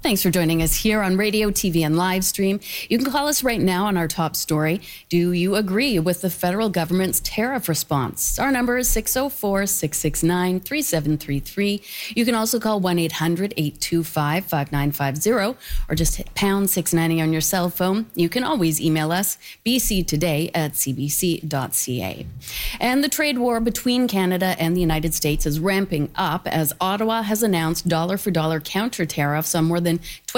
Thanks for joining us here on radio, TV, and live stream. You can call us right now on our top story. Do you agree with the federal government's tariff response? Our number is 604-669-3733. You can also call 1-800-825-5950 or just hit pound 690 on your cell phone. You can always email us, bctoday@cbc.ca. And the trade war between Canada and the United States is ramping up as Ottawa has announced dollar-for-dollar counter tariffs on more than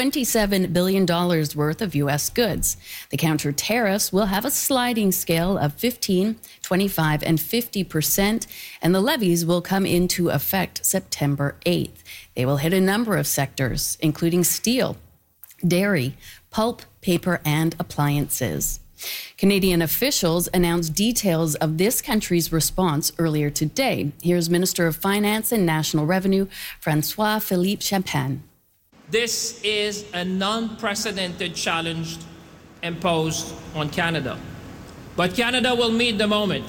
$27 billion worth of U.S. goods. The counter tariffs will have a sliding scale of 15, 25, and 50%, and the levies will come into effect September 8th. They will hit a number of sectors, including steel, dairy, pulp, paper, and appliances. Canadian officials announced details of this country's response earlier today. Here's Minister of Finance and National Revenue, François-Philippe Champagne. This is an unprecedented challenge imposed on Canada. But Canada will meet the moment.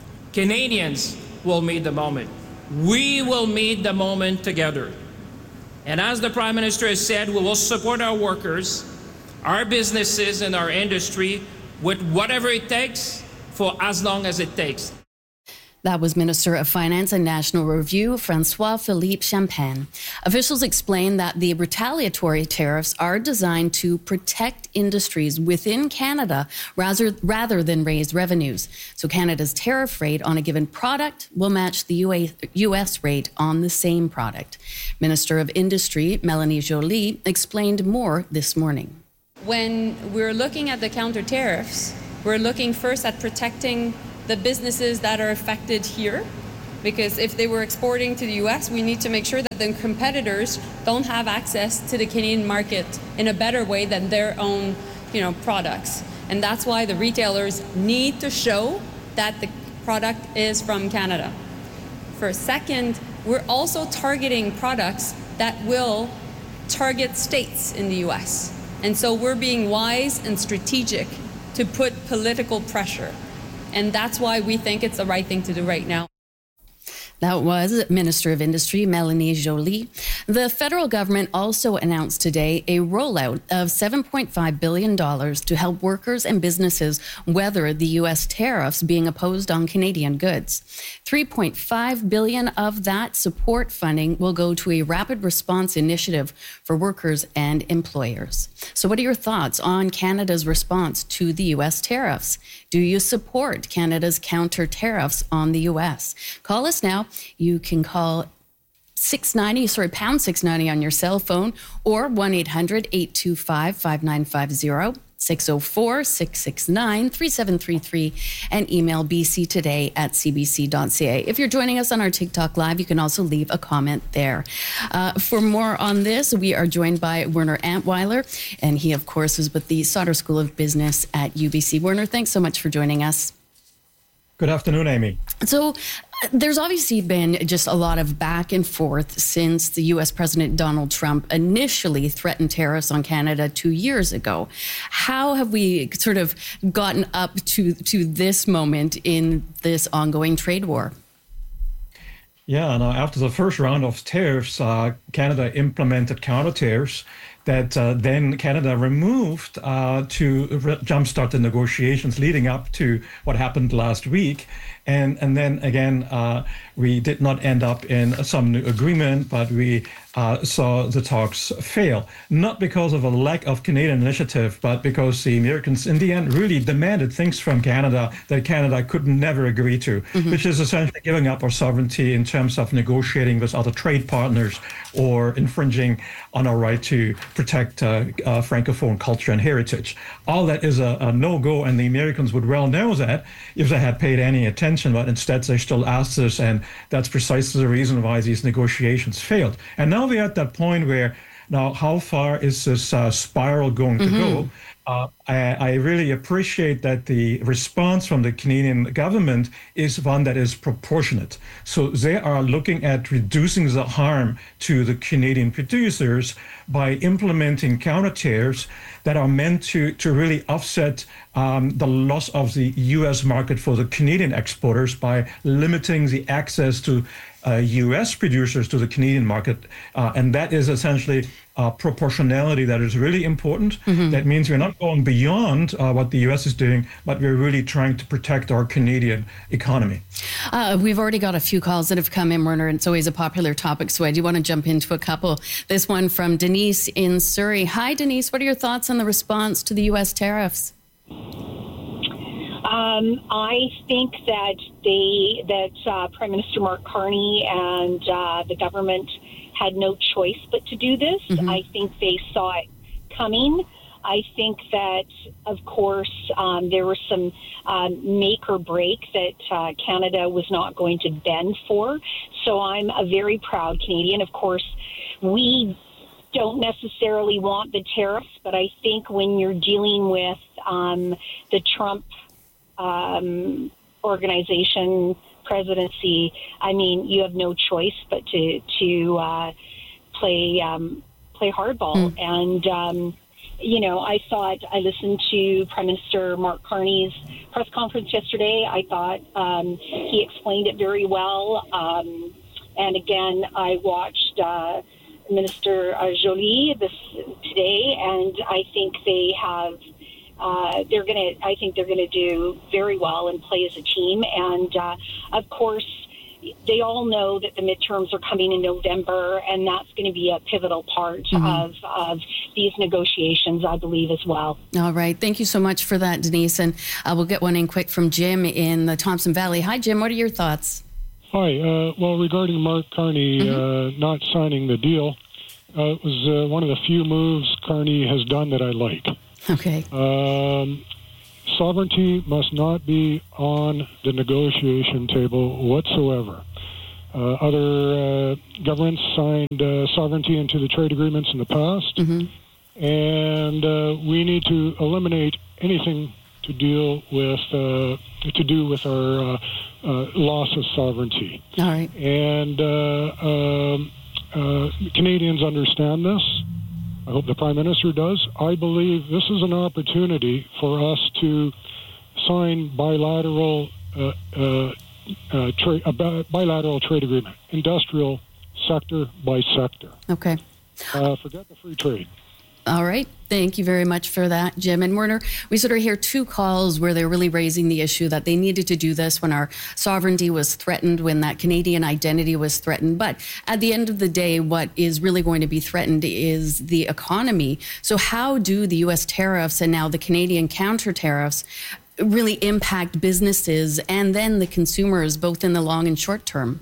Canadians will meet the moment. We will meet the moment together. And as the Prime Minister has said, we will support our workers, our businesses, and our industry with whatever it takes for as long as it takes. That was Minister of Finance and National Review, François-Philippe Champagne. Officials explained that the retaliatory tariffs are designed to protect industries within Canada rather than raise revenues. So Canada's tariff rate on a given product will match the U.S. rate on the same product. Minister of Industry, Mélanie Joly, explained more this morning. When we're looking at the counter tariffs, we're looking first at protecting the businesses that are affected here, because if they were exporting to the US, we need to make sure that the competitors don't have access to the Canadian market in a better way than their own, products. And that's why the retailers need to show that the product is from Canada. For a second, we're also targeting products that will target states in the US. And so we're being wise and strategic to put political pressure. And that's why we think it's the right thing to do right now. That was Minister of Industry, Mélanie Joly. The federal government also announced today a rollout of $7.5 billion to help workers and businesses weather the U.S. tariffs being imposed on Canadian goods. $3.5 billion of that support funding will go to a rapid response initiative for workers and employers. So what are your thoughts on Canada's response to the U.S. tariffs? Do you support Canada's counter tariffs on the U.S.? Call us now. You can call pound 690 on your cell phone or 1-800-825-5950, 604-669-3733, and email bctoday@cbc.ca. If you're joining us on our TikTok Live, you can also leave a comment there. For more on this, we are joined by Werner Antweiler, and he, of course, is with the Sauder School of Business at UBC. Werner, thanks so much for joining us. Good afternoon, Amy. So there's obviously been just a lot of back and forth since the U.S. President Donald Trump initially threatened tariffs on Canada 2 years ago. How have we sort of gotten up to this moment in this ongoing trade war? Yeah, now after the first round of tariffs, Canada implemented counter tariffs that then Canada removed to jumpstart the negotiations leading up to what happened last week. And then again, we did not end up in some new agreement, but we saw the talks fail, not because of a lack of Canadian initiative, but because the Americans in the end really demanded things from Canada that Canada could never agree to, which is essentially giving up our sovereignty in terms of negotiating with other trade partners or infringing on our right to protect Francophone culture and heritage. All that is a no-go, and the Americans would well know that if they had paid any attention, but instead they still asked us, and that's precisely the reason why these negotiations failed. And now we're at that point where, now how far is this spiral going to go? I really appreciate that the response from the Canadian government is one that is proportionate. So they are looking at reducing the harm to the Canadian producers by implementing counter tariffs that are meant to really offset the loss of the U.S. market for the Canadian exporters by limiting the access to U.S. producers to the Canadian market. And that is essentially proportionality that is really important. That means we're not going beyond what the U.S. is doing, but we're really trying to protect our Canadian economy. We've already got a few calls that have come in, Werner, and it's always a popular topic, so I do want to jump into a couple. This one from Denise in Surrey. Hi, Denise. What are your thoughts on the response to the U.S. tariffs? I think that Prime Minister Mark Carney and the government had no choice but to do this. I think they saw it coming. I think that, of course, there was some make or break that Canada was not going to bend for. So I'm a very proud Canadian. Of course, we don't necessarily want the tariffs, but I think when you're dealing with the Trump organization presidency, I mean, you have no choice but to play hardball. And I listened to Prime Minister Mark Carney's press conference yesterday. I thought he explained it very well. And again, I watched Minister Joly today, and I think they have. I think they're gonna do very well and play as a team. And of course, they all know that the midterms are coming in November, and that's going to be a pivotal part of these negotiations, I believe, as well. All right. Thank you so much for that, Denise. And we'll get one in quick from Jim in the Thompson Valley. Hi, Jim. What are your thoughts? Hi. Well, regarding Mark Carney not signing the deal, it was one of the few moves Carney has done that I like. Okay. Sovereignty must not be on the negotiation table whatsoever. Other governments signed sovereignty into the trade agreements in the past, and we need to eliminate anything to do with our loss of sovereignty. All right. And Canadians understand this. I hope the Prime Minister does. I believe this is an opportunity for us to sign bilateral trade agreement, industrial sector by sector. Okay. Forget the free trade. All right. Thank you very much for that, Jim. And Werner, we sort of hear two calls where they're really raising the issue that they needed to do this when our sovereignty was threatened, when that Canadian identity was threatened. But at the end of the day, what is really going to be threatened is the economy. So how do the U.S. tariffs and now the Canadian counter tariffs really impact businesses and then the consumers, both in the long and short term?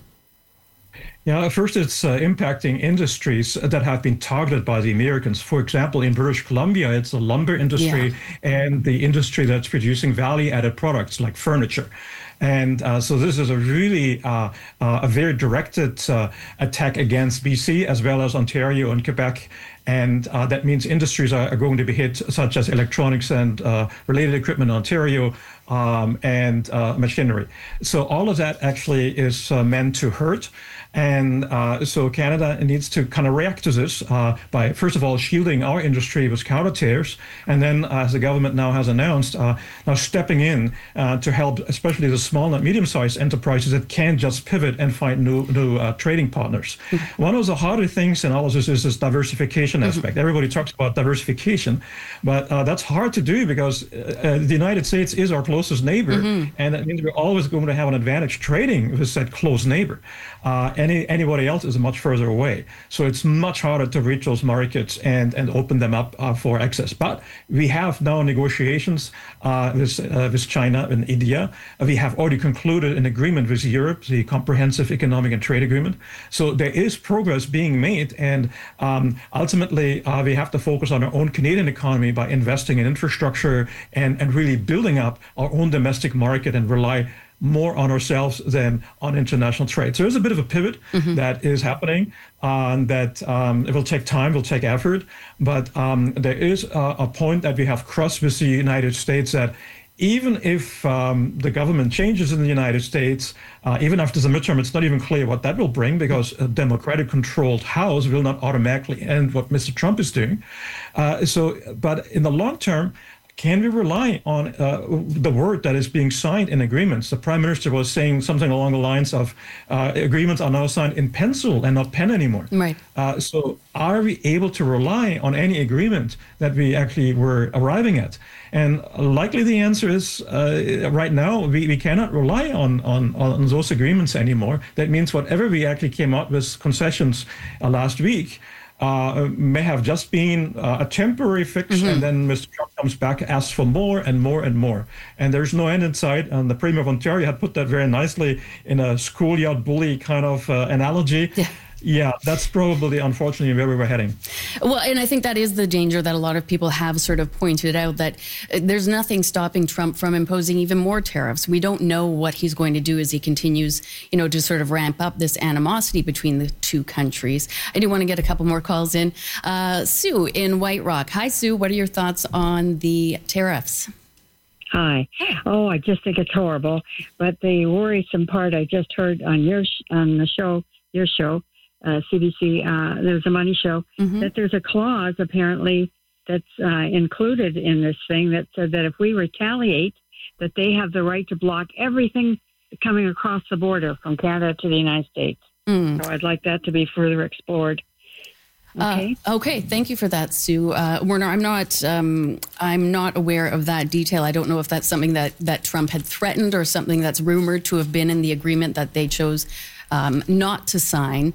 Yeah, first it's impacting industries that have been targeted by the Americans. For example, in British Columbia, it's the lumber industry and the industry that's producing value-added products like furniture. And so this is a really a very directed attack against BC as well as Ontario and Quebec. And that means industries are going to be hit, such as electronics and related equipment in Ontario and machinery. So all of that actually is meant to hurt. And so Canada needs to kind of react to this by, first of all, shielding our industry with counter tariffs. And then, as the government now has announced, now stepping in to help, especially the small and medium-sized enterprises that can't just pivot and find new trading partners. One of the harder things in all of this is this diversification aspect. Everybody talks about diversification, but that's hard to do because the United States is our closest neighbor, and that means we're always going to have an advantage trading with that close neighbor. Anybody else is much further away. So it's much harder to reach those markets and open them up for access. But we have now negotiations with China and India. We have already concluded an agreement with Europe, the Comprehensive Economic and Trade Agreement. So there is progress being made. And ultimately, we have to focus on our own Canadian economy by investing in infrastructure and really building up our own domestic market and rely more on ourselves than on international trade. So there's a bit of a pivot that is happening, that it will take time, will take effort, but there is a point that we have crossed with the United States that even if the government changes in the United States, even after the midterm, it's not even clear what that will bring, because a Democratic-controlled House will not automatically end what Mr. Trump is doing. But in the long term, can we rely on the word that is being signed in agreements? The Prime Minister was saying something along the lines of agreements are now signed in pencil and not pen anymore. Right. So are we able to rely on any agreement that we actually were arriving at? And likely the answer is right now, we cannot rely on those agreements anymore. That means whatever we actually came out with concessions last week, may have just been a temporary fix, and then Mr. Trump comes back, asks for more and more and more. And there's no end in sight. And the Premier of Ontario had put that very nicely in a schoolyard bully kind of analogy. Yeah, that's probably, unfortunately, where we were heading. Well, and I think that is the danger that a lot of people have sort of pointed out, that there's nothing stopping Trump from imposing even more tariffs. We don't know what he's going to do as he continues, to sort of ramp up this animosity between the two countries. I do want to get a couple more calls in. Sue in White Rock. Hi, Sue. What are your thoughts on the tariffs? Hi. Oh, I just think it's horrible. But the worrisome part I just heard on your show, CBC, there's a money show, that there's a clause apparently that's included in this thing that said that if we retaliate, that they have the right to block everything coming across the border from Canada to the United States. So I'd like that to be further explored. Okay, thank you for that, Sue. Werner, I'm not aware of that detail. I don't know if that's something that Trump had threatened or something that's rumored to have been in the agreement that they chose not to sign.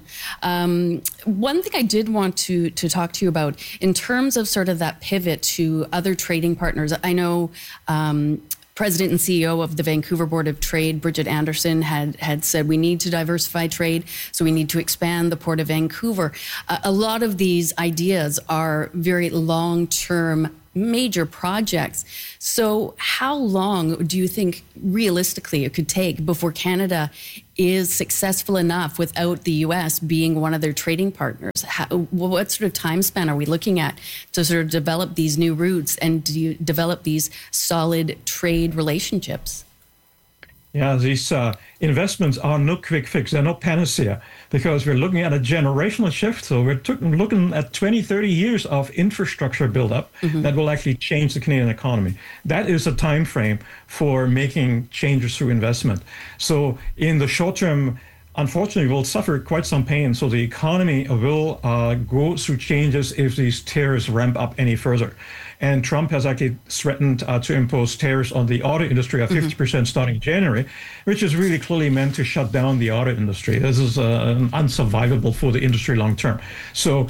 One thing I did want to talk to you about in terms of sort of that pivot to other trading partners. I know President and CEO of the Vancouver Board of Trade, Bridget Anderson, had said we need to diversify trade, so we need to expand the Port of Vancouver. A lot of these ideas are very long-term major projects. So how long do you think realistically it could take before Canada is successful enough without the U.S. being one of their trading partners? What sort of time span are we looking at to sort of develop these new routes and develop these solid trade relationships? Yeah, these investments are no quick fix. They're no panacea, because we're looking at a generational shift. So we're looking at 20, 30 years of infrastructure buildup that will actually change the Canadian economy. That is a time frame for making changes through investment. So in the short term, unfortunately, we'll suffer quite some pain. So the economy will go through changes if these tariffs ramp up any further. And Trump has actually threatened to impose tariffs on the auto industry of 50% starting January, which is really clearly meant to shut down the auto industry. This is unsurvivable for the industry long term. So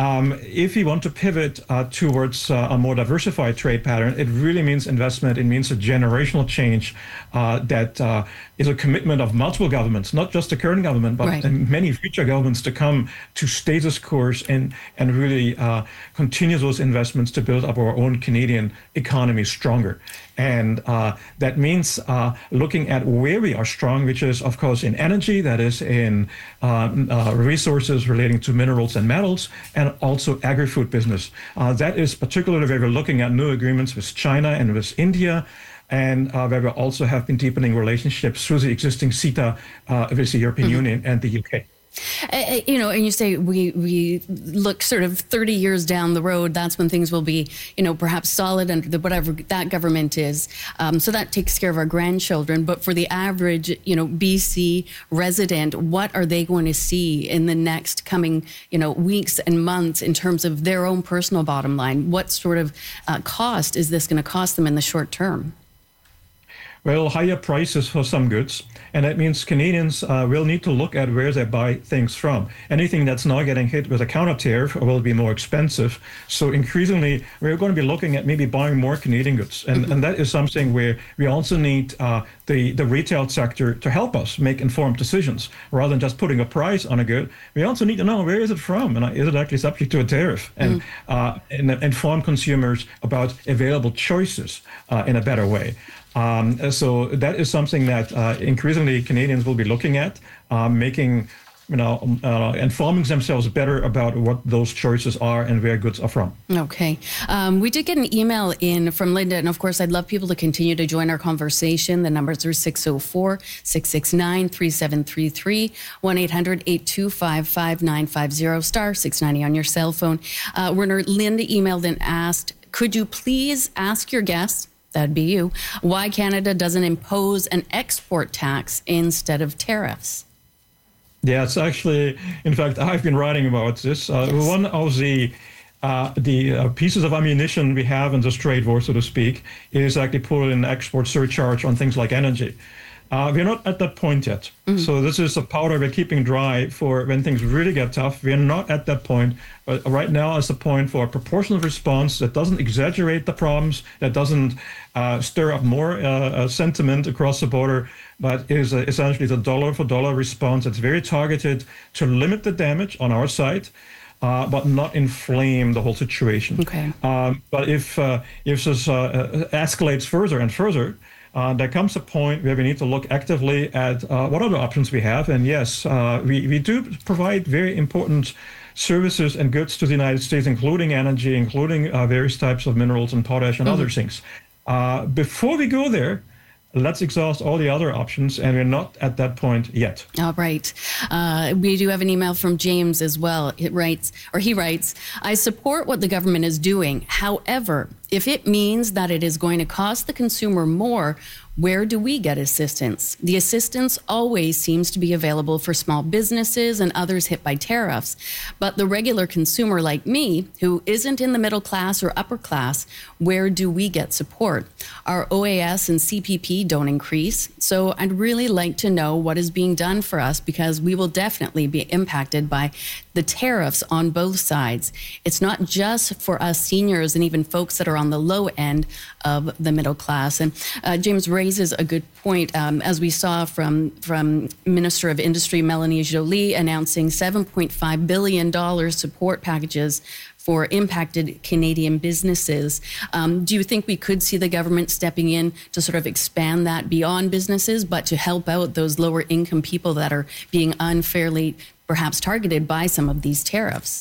if we want to pivot towards a more diversified trade pattern, it really means investment. It means a generational change that is a commitment of multiple governments, not just the current government, but many future governments to come to stay this course and really continue those investments to build up our own Canadian economy stronger. And that means looking at where we are strong, which is, of course, in energy, that is in resources relating to minerals and metals, and also agri-food business. That is particularly where we're looking at new agreements with China and with India, and where we also have been deepening relationships through the existing CETA with the European Union and the UK. And you say we look sort of 30 years down the road, that's when things will be, perhaps solid under whatever that government is. So that takes care of our grandchildren. But for the average, BC resident, what are they going to see in the next coming, weeks and months in terms of their own personal bottom line? What sort of cost is this going to cost them in the short term? Well, higher prices for some goods, and that means Canadians will need to look at where they buy things from. Anything that's now getting hit with a counter tariff will be more expensive. So increasingly, we're going to be looking at maybe buying more Canadian goods. And that is something where we also need the retail sector to help us make informed decisions. Rather than just putting a price on a good, we also need to know where is it from, and is it actually subject to a tariff? And inform consumers about available choices in a better way. So that is something that increasingly Canadians will be looking at, making, informing themselves better about what those choices are and where goods are from. Okay. We did get an email in from Linda, and of course, I'd love people to continue to join our conversation. The numbers are 604-669-3733, 1-800-825-5950, star 690 on your cell phone. Werner, Linda emailed and asked, could you please ask your guests, that'd be you, why Canada doesn't impose an export tax instead of tariffs? Yeah, it's actually, in fact, I've been writing about this. One of the pieces of ammunition we have in this trade war, so to speak, is actually put an export surcharge on things like energy. We're not at that point yet. So this is a powder we're keeping dry for when things really get tough. We're not at that point. But right now is the point for a proportionate response that doesn't exaggerate the problems, that doesn't stir up more sentiment across the border, but is essentially the dollar-for-dollar response that's very targeted to limit the damage on our side, but not inflame the whole situation. Okay. But if this escalates further and further, there comes a point where we need to look actively at what other options we have. And yes, we do provide very important services and goods to the United States, including energy, including various types of minerals and potash and other things. Before we go there, let's exhaust all the other options, and we're not at that point yet. All right. We do have an email from James as well. He writes, I support what the government is doing. However, if it means that it is going to cost the consumer more, where do we get assistance? The assistance always seems to be available for small businesses and others hit by tariffs. But the regular consumer like me, who isn't in the middle class or upper class, where do we get support? Our OAS and CPP don't increase. So I'd really like to know what is being done for us, because we will definitely be impacted by the tariffs on both sides. It's not just for us seniors and even folks that are on the low end of the middle class. And James raises a good point, as we saw from Minister of Industry Melanie Joly announcing $7.5 billion support packages for impacted Canadian businesses. Do you think we could see the government stepping in to sort of expand that beyond businesses, but to help out those lower income people that are being unfairly perhaps targeted by some of these tariffs?